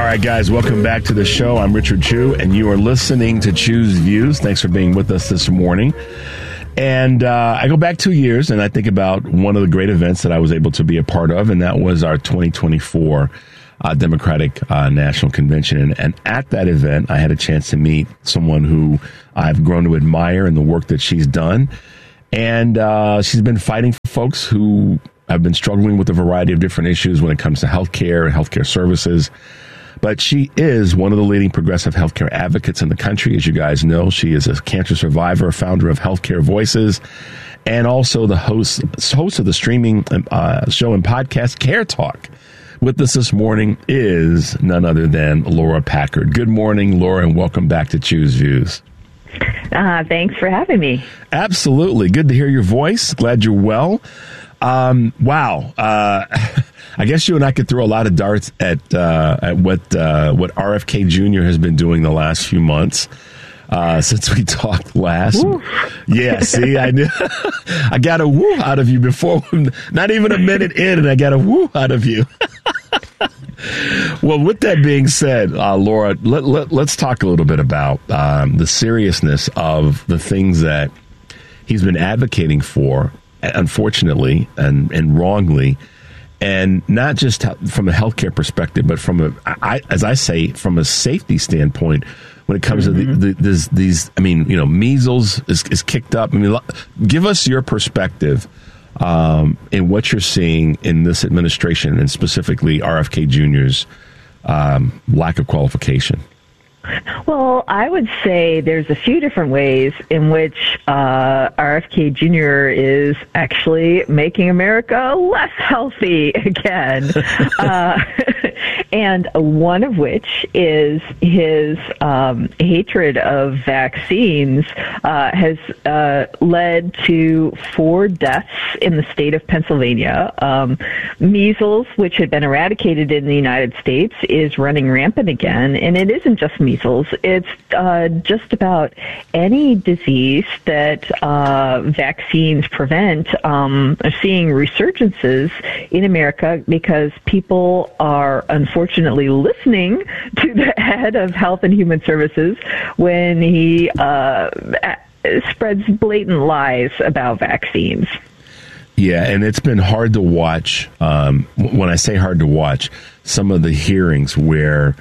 right, guys, welcome back to the show. I'm Richard Chu, and you are listening to Chu's Views. Thanks for being with us this morning. And I go back 2 years, and I think about one of the great events that I was able to be a part of, and that was our 2024 Democratic National Convention. And at that event, I had a chance to meet someone who I've grown to admire in the work that she's done. And she's been fighting for folks who have been struggling with a variety of different issues when it comes to healthcare and healthcare services. But she is one of the leading progressive healthcare advocates in the country. As you guys know, she is a cancer survivor, founder of Healthcare Voices, and also the host of the streaming show and podcast Care Talk. With us this morning is none other than Laura Packard. Good morning, Laura, and welcome back to Chu's Views. Thanks for having me. Absolutely. Good to hear your voice. Glad you're well. Wow. I guess you and I could throw a lot of darts at what RFK Jr. has been doing the last few months since we talked last. Woo. Yeah, see, I knew I got a woo out of you before, not even a minute in, and I got a woo out of you. Well, with that being said, Laura, let's talk a little bit about the seriousness of the things that he's been advocating for, unfortunately and wrongly, and not just from a healthcare perspective, but from as I say, from a safety standpoint. When it comes to these, I mean, measles is kicked up. I mean, give us your perspective in what you're seeing in this administration, and specifically RFK Jr.'s lack of qualification. Well, I would say there's a few different ways in which RFK Jr. is actually making America less healthy again. And one of which is his hatred of vaccines has led to 4 deaths in the state of Pennsylvania. Measles, which had been eradicated in the United States, is running rampant again. And it isn't just measles. It's just about any disease that vaccines prevent, seeing resurgences in America because people are unfortunately listening to the head of Health and Human Services when he spreads blatant lies about vaccines. Yeah, and it's been hard to watch. When I say hard to watch, some of the hearings where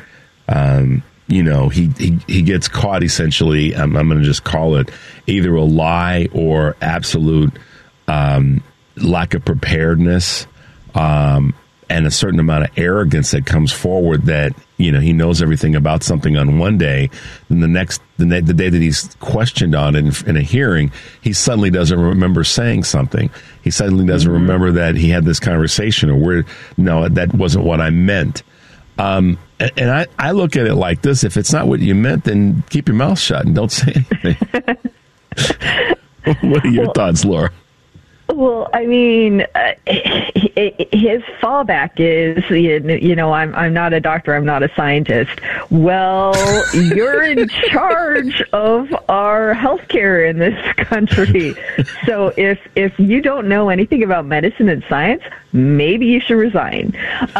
he gets caught essentially. I'm going to just call it either a lie or absolute lack of preparedness, and a certain amount of arrogance that comes forward that, he knows everything about something on one day, and the day that he's questioned on it in a hearing, he suddenly doesn't remember saying something. He suddenly doesn't remember that he had this conversation, or no, that wasn't what I meant. And I look at it like this: if it's not what you meant, then keep your mouth shut and don't say anything. What are your thoughts, Laura? Well, I mean, his fallback is, I'm not a doctor, I'm not a scientist. Well, you're in charge of our healthcare in this country. So if you don't know anything about medicine and science, maybe you should resign.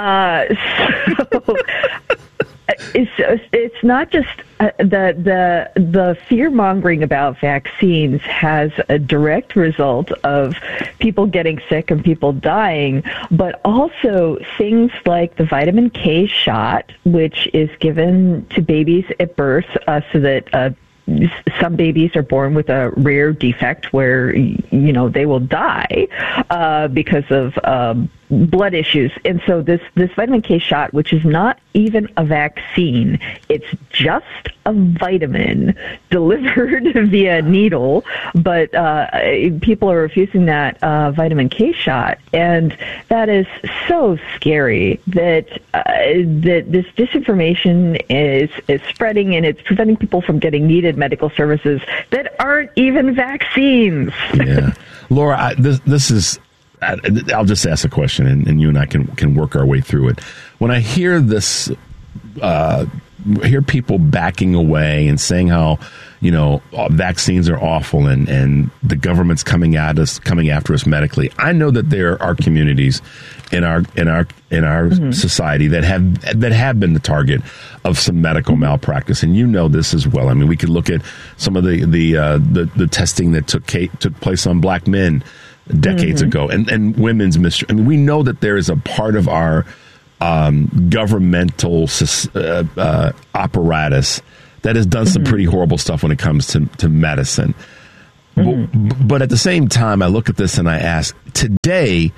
It's not just the fear-mongering about vaccines has a direct result of people getting sick and people dying, but also things like the vitamin K shot, which is given to babies at birth so that some babies are born with a rare defect where, they will die because of blood issues. And so this vitamin K shot, which is not even a vaccine, it's just a vitamin delivered via needle, but people are refusing that vitamin K shot. And that is so scary that this disinformation is spreading, and it's preventing people from getting needed medical services that aren't even vaccines. Yeah. Laura, this is... I'll just ask a question, and you and I can work our way through it. When I hear this hear people backing away and saying how, vaccines are awful and the government's coming after us medically. I know that there are communities in our society that have been the target of some medical malpractice, and this as well. I mean, we could look at some of the testing that took place on black men decades ago, and women's mistreatment. I mean, we know that there is a part of our governmental apparatus that has done some pretty horrible stuff when it comes to medicine. But at the same time, I look at this and I ask, today,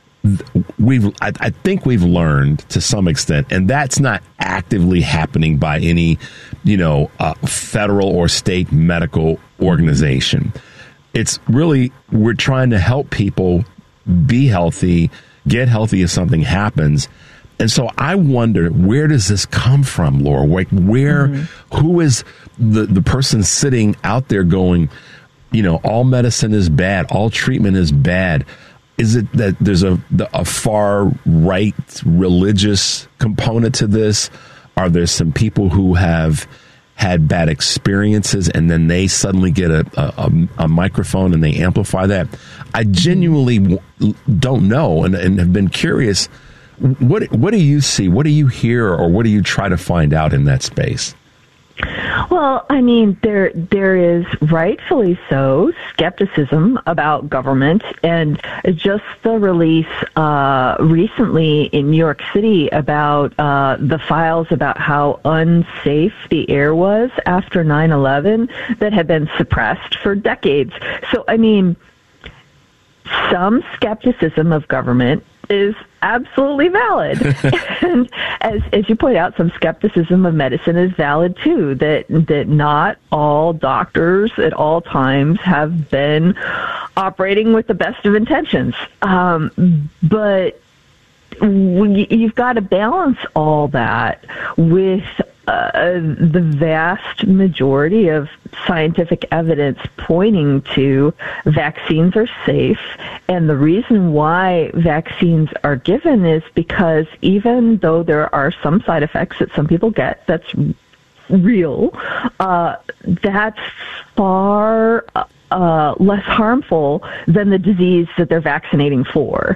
I think we've learned to some extent, and that's not actively happening by any, federal or state medical organization. It's really, we're trying to help people be healthy, get healthy if something happens. And so I wonder, where does this come from, Laura? Who is the person sitting out there going, all medicine is bad, all treatment is bad? Is it that there's a far right religious component to this? Are there some people who have had bad experiences and then they suddenly get a microphone and they amplify that? I genuinely don't know and have been curious. What do you see? What do you hear, or what do you try to find out in that space? Well, I mean, there is rightfully so skepticism about government, and just the release recently in New York City about the files about how unsafe the air was after 9/11 that had been suppressed for decades. So, I mean, some skepticism of government is absolutely valid. And as you point out, some skepticism of medicine is valid too, that not all doctors at all times have been operating with the best of intentions. But you've got to balance all that with the vast majority of scientific evidence pointing to vaccines are safe. And the reason why vaccines are given is because even though there are some side effects that some people get, that's real, that's far less harmful than the disease that they're vaccinating for.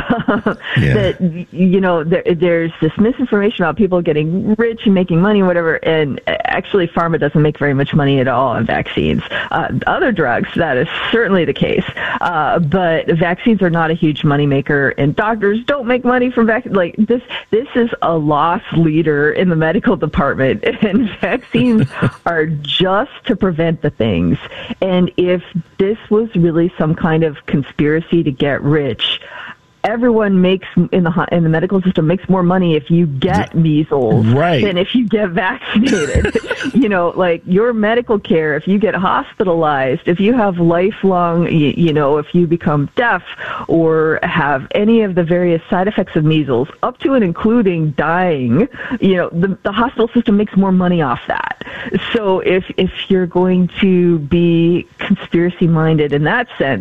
That, there's this misinformation about people getting rich and making money, whatever, and actually pharma doesn't make very much money at all on vaccines. Other drugs, that is certainly the case. But vaccines are not a huge moneymaker, and doctors don't make money from vaccines. Like, this is a loss leader in the medical department, and vaccines are just to prevent the things. And if this was really some kind of conspiracy to get rich, everyone makes in the medical system makes more money if you get measles than if you get vaccinated. Like your medical care, if you get hospitalized, if you have lifelong, if you become deaf or have any of the various side effects of measles, up to and including dying, the hospital system makes more money off that. So if you're going to be conspiracy minded in that sense,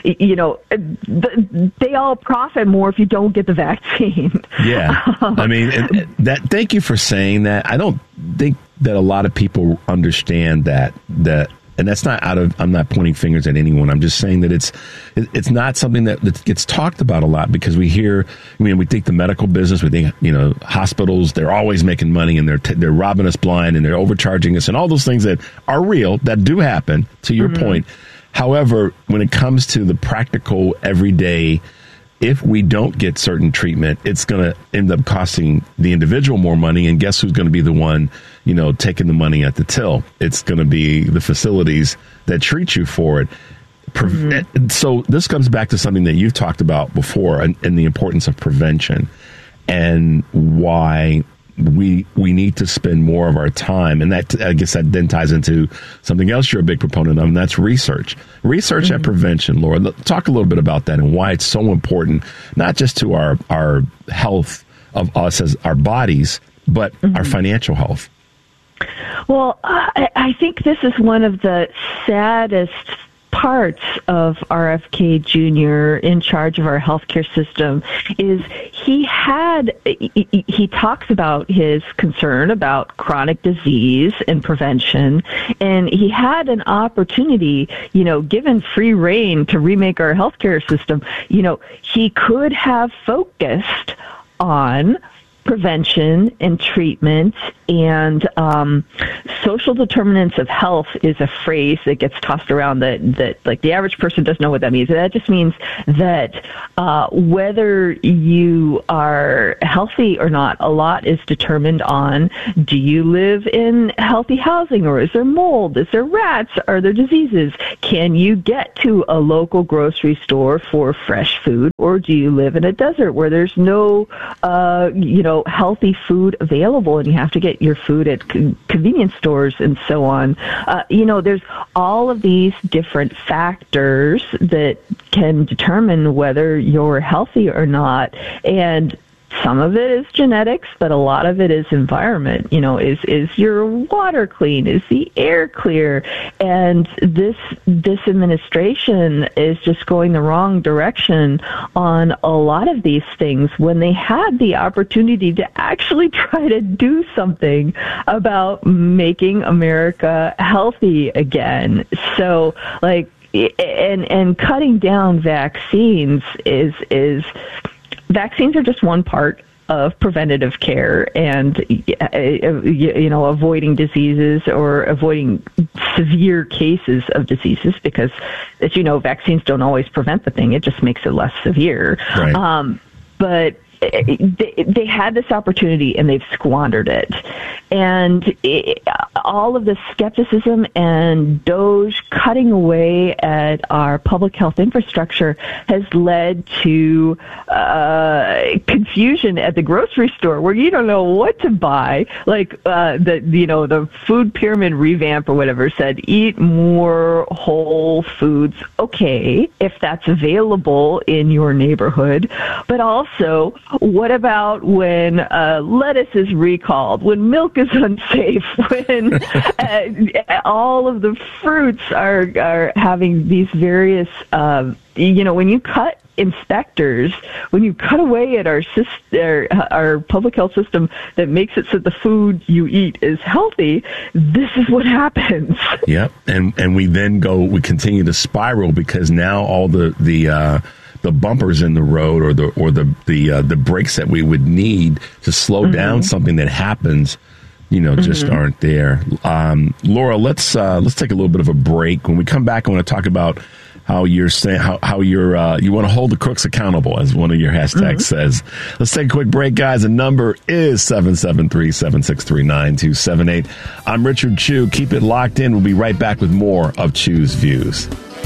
they all profit more if you don't get the vaccine. Yeah. I mean, thank you for saying that. I don't think that a lot of people understand that, and that's not I'm not pointing fingers at anyone. I'm just saying that it's not something that gets talked about a lot, because we think the medical business, we think, hospitals, they're always making money and they're robbing us blind and they're overcharging us and all those things that are real, that do happen, to your point. However, when it comes to the practical everyday, if we don't get certain treatment, it's going to end up costing the individual more money. And guess who's going to be the one, taking the money at the till? It's going to be the facilities that treat you for it. So this comes back to something that you've talked about before, and the importance of prevention, and why we need to spend more of our time. And that, I guess, that then ties into something else you're a big proponent of, and that's research and prevention. Laura, talk a little bit about that and why it's so important, not just to our health of us as our bodies, but our financial health. Well, I think this is one of the saddest parts of RFK Jr. in charge of our healthcare system is he talks about his concern about chronic disease and prevention, and he had an opportunity, given free rein to remake our healthcare system, he could have focused on prevention and treatment, and social determinants of health is a phrase that gets tossed around that like the average person doesn't know what that means. That just means that whether you are healthy or not, a lot is determined on, do you live in healthy housing, or is there mold? Is there rats? Are there diseases? Can you get to a local grocery store for fresh food, or do you live in a desert where there's no healthy food available, and you have to get your food at convenience stores and so on. There's all of these different factors that can determine whether you're healthy or not. And some of it is genetics, but a lot of it is environment. Is your water clean? Is the air clear? And this administration is just going the wrong direction on a lot of these things when they had the opportunity to actually try to do something about making America healthy again. So, and cutting down vaccines is vaccines are just one part of preventative care and, avoiding diseases or avoiding severe cases of diseases because, as you know, vaccines don't always prevent the thing. It just makes it less severe. Right. But they had this opportunity and they've squandered it. And all of the skepticism and DOGE cutting away at our public health infrastructure has led to confusion at the grocery store where you don't know what to buy. Like the food pyramid revamp or whatever said, eat more whole foods. Okay, if that's available in your neighborhood. But also, what about when lettuce is recalled, when milk is unsafe, when all of the fruits are having these various, when you cut inspectors, when you cut away at our public health system that makes it so the food you eat is healthy, this is what happens. Yep, and we continue to spiral because now all the bumpers in the road or the brakes that we would need to slow down something that happens, just aren't there. Laura, let's take a little bit of a break. When we come back, I want to talk about how you're saying how you're you want to hold the crooks accountable, as one of your hashtags says. Let's take a quick break, guys. The number is 773-763-9278. I'm Richard Chu. Keep it locked in. We'll be right back with more of Chu's Views.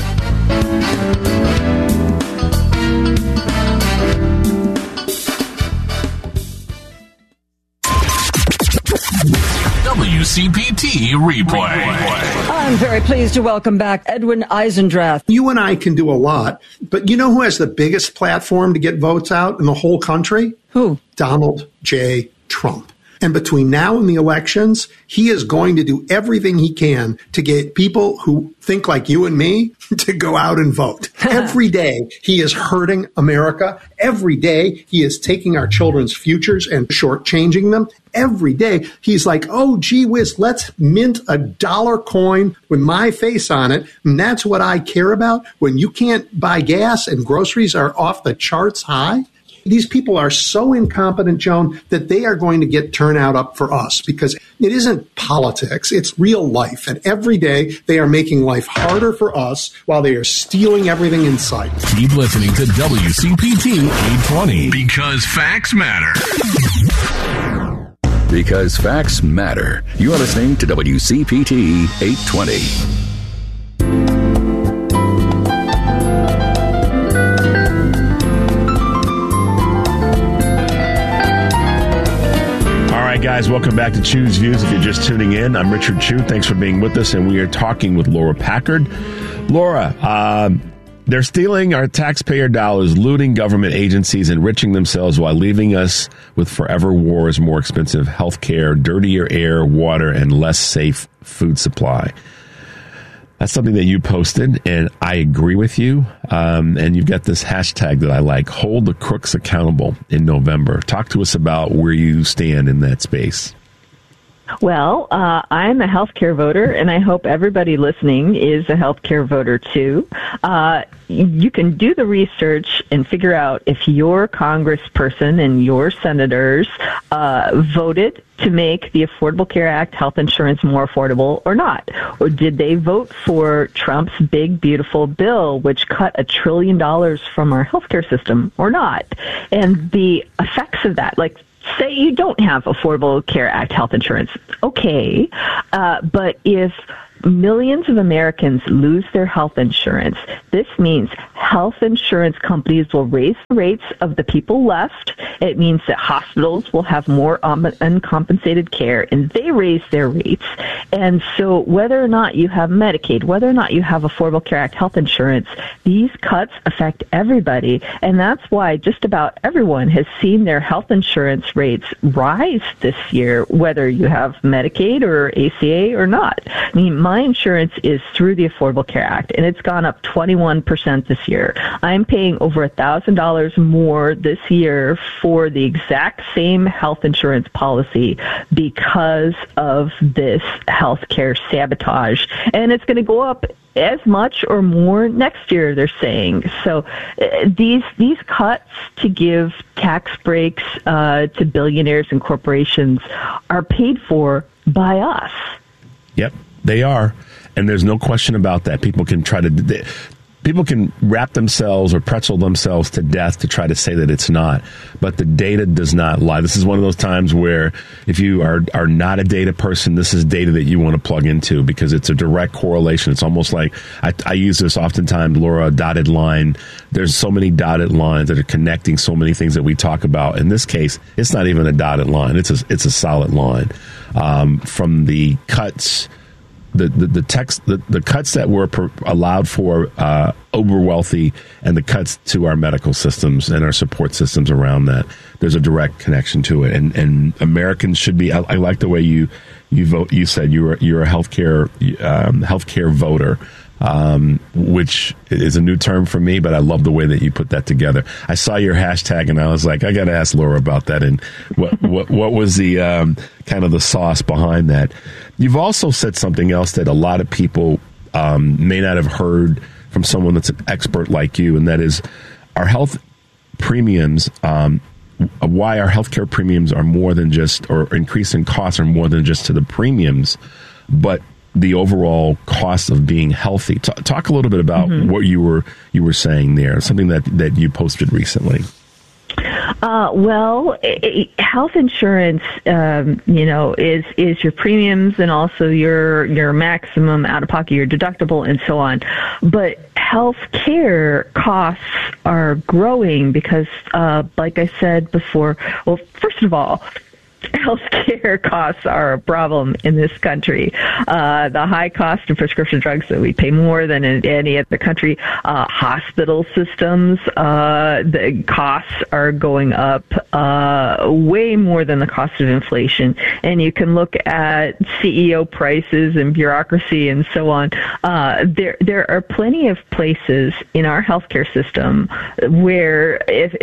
WCPT replay. I'm very pleased to welcome back Edwin Eisendrath. You and I can do a lot, but you know who has the biggest platform to get votes out in the whole country? Who? Donald J. Trump. And between now and the elections, he is going to do everything he can to get people who think like you and me to go out and vote. Every day, he is hurting America. Every day, he is taking our children's futures and shortchanging them. Every day, he's like, oh, gee whiz, let's mint a dollar coin with my face on it. And that's what I care about. When you can't buy gas and groceries are off the charts high. These people are so incompetent, Joan, that they are going to get turnout up for us because it isn't politics. It's real life. And every day they are making life harder for us while they are stealing everything in sight. Keep listening to WCPT 820 because facts matter. Because facts matter. You are listening to WCPT 820. Guys, welcome back to Chu's Views. If you're just tuning in, I'm Richard Chu. Thanks for being with us, and we are talking with Laura Packard. Laura, they're stealing our taxpayer dollars, looting government agencies, enriching themselves while leaving us with forever wars, more expensive health care, dirtier air, water, and less safe food supply. That's something that you posted, and I agree with you. And you've got this hashtag that I like, Hold the Crooks Accountable in November. Talk to us about where you stand in that space. Well, I'm a healthcare voter, and I hope everybody listening is a healthcare voter, too. You can do the research and figure out if your congressperson and your senators voted to make the Affordable Care Act health insurance more affordable or not. Or did they vote for Trump's big, beautiful bill, which cut $1 trillion from our healthcare system or not? And the effects of that, like, say you don't have Affordable Care Act health insurance. Okay, but if millions of Americans lose their health insurance, this means health insurance companies will raise the rates of the people left. It means that hospitals will have more uncompensated care, and they raise their rates. And so whether or not you have Medicaid, whether or not you have Affordable Care Act health insurance, these cuts affect everybody. And that's why just about everyone has seen their health insurance rates rise this year, whether you have Medicaid or ACA or not. I mean, my insurance is through the Affordable Care Act, and it's gone up 21% this year. I'm paying over $1,000 more this year for the exact same health insurance policy because of this healthcare sabotage, and it's going to go up as much or more next year, they're saying. So these cuts to give tax breaks to billionaires and corporations are paid for by us. Yep, they are. And there's no question about that. People can wrap themselves or pretzel themselves to death to try to say that it's not. But the data does not lie. This is one of those times where if you are not a data person, this is data that you want to plug into because it's a direct correlation. It's almost like I use this oftentimes, Laura, a dotted line. There's so many dotted lines that are connecting so many things that we talk about. In this case, it's not even a dotted line. It's a solid line. From the cuts, the cuts that were allowed for uber wealthy and the cuts to our medical systems and our support systems around that, there's a direct connection to it. And Americans should be. I like the way you vote. You said you're a healthcare voter. Which is a new term for me, but I love the way that you put that together. I saw your hashtag and I was like, I got to ask Laura about that. And what was the kind of the sauce behind that? You've also said something else that a lot of people may not have heard from someone that's an expert like you, and that is our health premiums. Why our healthcare premiums are more than just, or increase in costs are more than just to the premiums, but the overall cost of being healthy. Talk a little bit about what you were saying there, something that you posted recently. Well, health insurance, is your premiums and also your maximum out of pocket, your deductible, and so on. But health care costs are growing because, like I said before, well, first of all, healthcare costs are a problem in this country. The high cost of prescription drugs that we pay more than in any other country. Hospital systems, the costs are going up way more than the cost of inflation. And you can look at CEO prices and bureaucracy and so on. There are plenty of places in our healthcare system where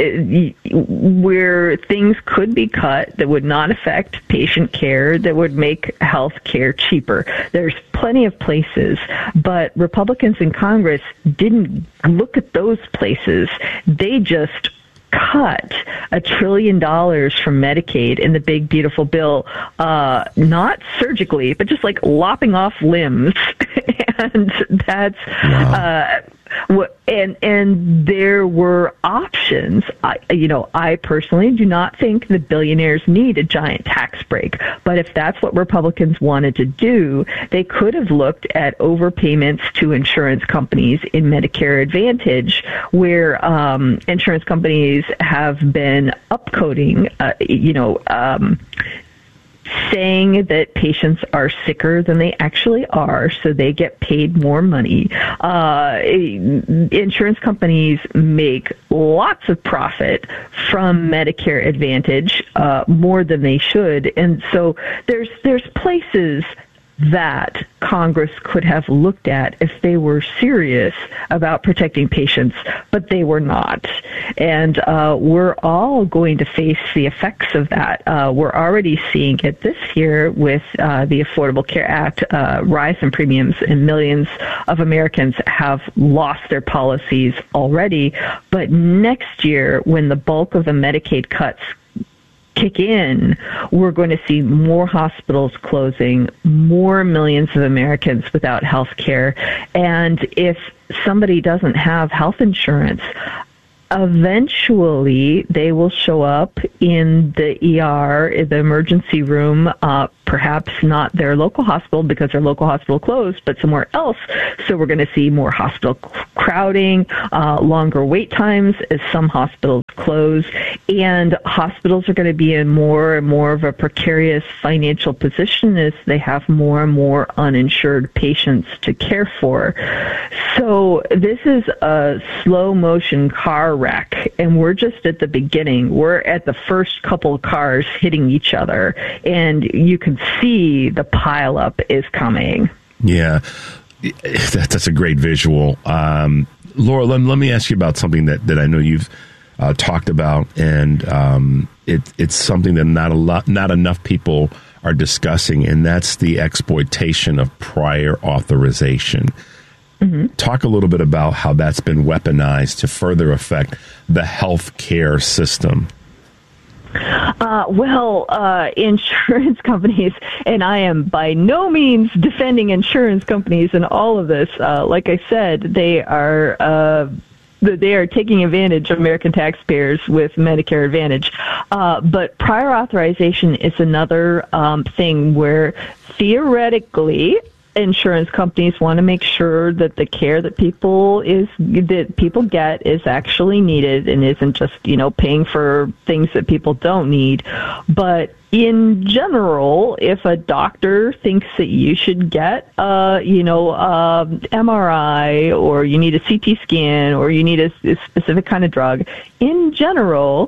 where things could be cut that would not affect patient care, that would make health care cheaper. There's plenty of places, but Republicans in Congress didn't look at those places. They just cut $1 trillion from Medicaid in the big, beautiful bill, not surgically, but just like lopping off limbs. And that's, and there were options. I personally do not think the billionaires need a giant tax break. But if that's what Republicans wanted to do, they could have looked at overpayments to insurance companies in Medicare Advantage, where insurance companies have been upcoding, saying that patients are sicker than they actually are, so they get paid more money. Insurance companies make lots of profit from Medicare Advantage, more than they should. And so there's places that Congress could have looked at if they were serious about protecting patients, but they were not. And we're all going to face the effects of that. We're already seeing it this year with the Affordable Care Act rise in premiums, and millions of Americans have lost their policies already. But next year, when the bulk of the Medicaid cuts kick in, we're going to see more hospitals closing, more millions of Americans without health care. And if somebody doesn't have health insurance, eventually they will show up in the ER, in the emergency room, perhaps not their local hospital because their local hospital closed, but somewhere else. So we're going to see more hospital crowding, longer wait times as some hospitals close, and hospitals are going to be in more and more of a precarious financial position as they have more and more uninsured patients to care for. So this is a slow motion car wreck, and we're just at the beginning. We're at the first couple of cars hitting each other, and you can see the pileup is coming. Yeah, that's a great visual. Laura, let me ask you about something that I know you've talked about, and it's something that not enough people are discussing, and that's the exploitation of prior authorization. Mm-hmm. Talk a little bit about how that's been weaponized to further affect the health care system. Insurance companies, and I am by no means defending insurance companies in all of this. Like I said, they are taking advantage of American taxpayers with Medicare Advantage. But prior authorization is another thing where theoretically insurance companies want to make sure that the care that people get is actually needed and isn't just, paying for things that people don't need. But in general, if a doctor thinks that you should get, MRI, or you need a CT scan, or you need a specific kind of drug, in general,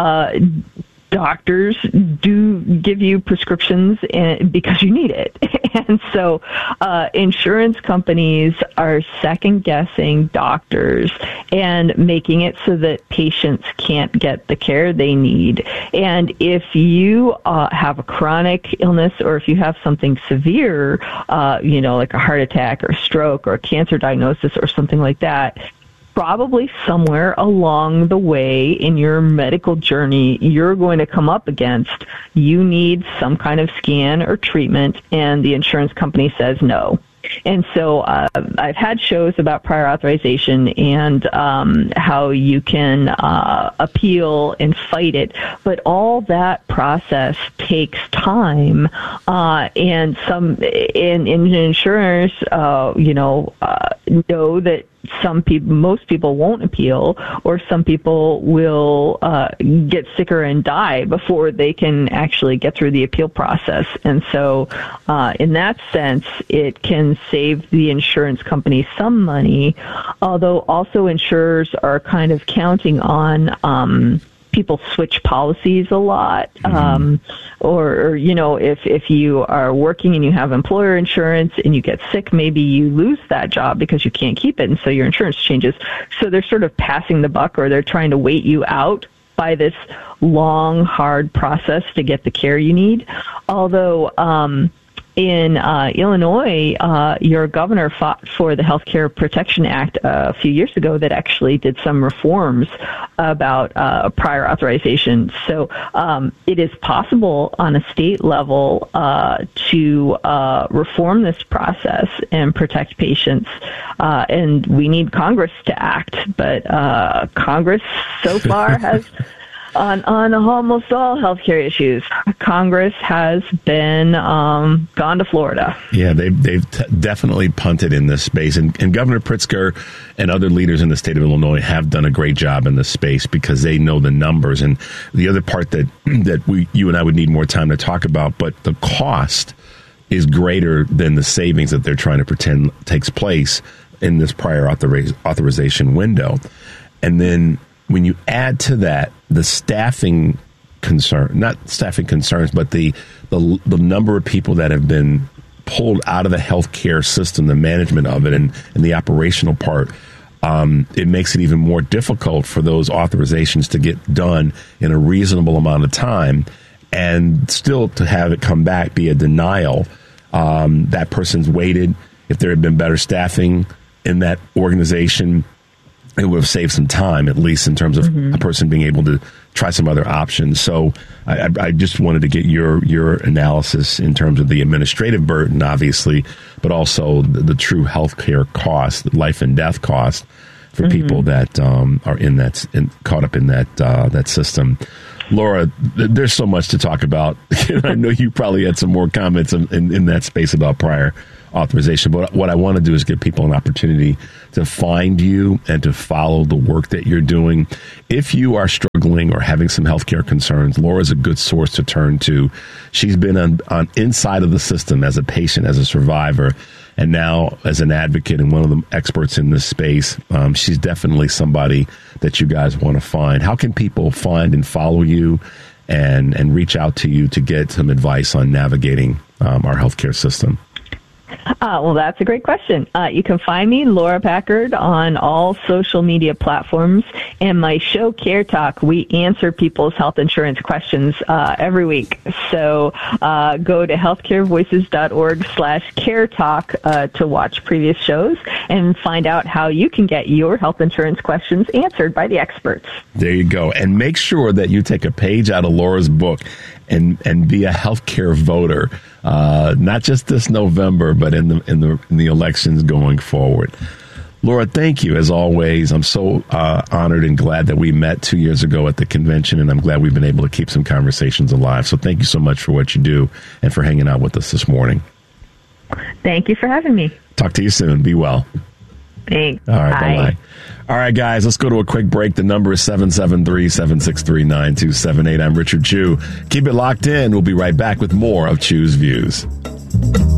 doctors do give you prescriptions because you need it. And so insurance companies are second-guessing doctors and making it so that patients can't get the care they need. And if you have a chronic illness, or if you have something severe, like a heart attack or stroke or a cancer diagnosis or something like that, probably somewhere along the way in your medical journey, you're going to come up against, you need some kind of scan or treatment, and the insurance company says no. And so I've had shows about prior authorization and how you can appeal and fight it, but all that process takes time. And some in insurers, know that most people won't appeal, or some people will get sicker and die before they can actually get through the appeal process. And so in that sense, it can save the insurance company some money, although also insurers are kind of counting on people switch policies a lot. Or if you are working and you have employer insurance and you get sick, maybe you lose that job because you can't keep it, and so your insurance changes. So they're sort of passing the buck, or they're trying to wait you out by this long, hard process to get the care you need. Although in Illinois, your governor fought for the Health Care Protection Act a few years ago that actually did some reforms about prior authorization. So it is possible on a state level to reform this process and protect patients. And we need Congress to act. But Congress so far has... On almost all healthcare issues, Congress has been gone to Florida. Yeah, they've definitely punted in this space, and Governor Pritzker and other leaders in the state of Illinois have done a great job in this space because they know the numbers. And the other part that you and I would need more time to talk about, but the cost is greater than the savings that they're trying to pretend takes place in this prior authorization window. And then when you add to that the staffing concern, not staffing concerns, but the number of people that have been pulled out of the healthcare system, the management of it, and the operational part, it makes it even more difficult for those authorizations to get done in a reasonable amount of time, and still to have it come back be a denial. That person's waited. If there had been better staffing in that organization, it would have saved some time, at least in terms of a person being able to try some other options. So I just wanted to get your analysis in terms of the administrative burden, obviously, but also the true healthcare cost, life and death cost for people that are caught up in that system. Laura, there's so much to talk about. I know you probably had some more comments in that space about prior authorization, but what I want to do is give people an opportunity to find you and to follow the work that you're doing. If you are struggling or having some healthcare concerns, Laura's a good source to turn to. She's been on inside of the system as a patient, as a survivor, and now as an advocate and one of the experts in this space. She's definitely somebody that you guys want to find. How can people find and follow you and reach out to you to get some advice on navigating our healthcare system? Well, that's a great question. You can find me, Laura Packard, on all social media platforms. And my show, Care Talk, we answer people's health insurance questions every week. So go to healthcarevoices.org/Care Talk to watch previous shows and find out how you can get your health insurance questions answered by the experts. There you go. And make sure that you take a page out of Laura's book and be a healthcare voter, not just this November, but in the elections going forward. Laura, thank you as always. I'm so honored and glad that we met 2 years ago at the convention, and I'm glad we've been able to keep some conversations alive. So thank you so much for what you do and for hanging out with us this morning. Thank you for having me. Talk to you soon. Be well. Thanks. All right. Bye. Bye-bye. All right, guys, let's go to a quick break. The number is 773-763-9278. I'm Richard Chu. Keep it locked in. We'll be right back with more of Chu's Views.